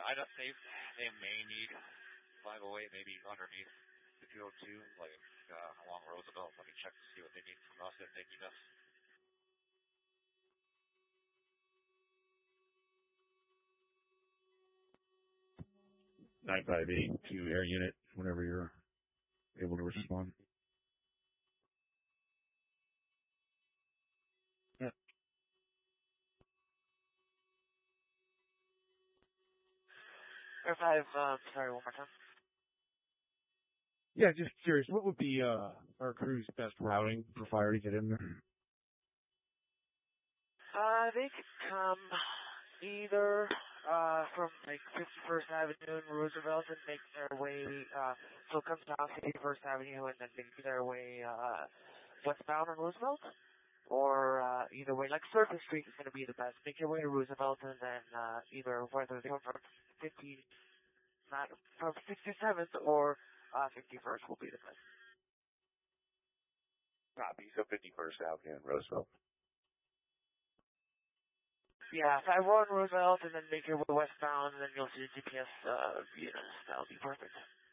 I know they may need 508 maybe underneath the 202, like along Roosevelt. Let me check to see what they need from us if they need us. 958 to air unit whenever you're able to respond. Yeah. Air 5, sorry, one more time. Yeah, just curious, what would be our crew's best routing for fire to get in there? They could come either from like 51st Avenue and Roosevelt and make their way, so come down 51st Avenue and then make their way westbound on Roosevelt. Or either way, like Surface Street is going to be the best. Make your way to Roosevelt and then either whether they come from 67th or 51st will be the best. Copy. So 51st Avenue and Roosevelt. Yeah, 51 Roosevelt and then make your way westbound and then you'll see the GPS units. That'll be perfect.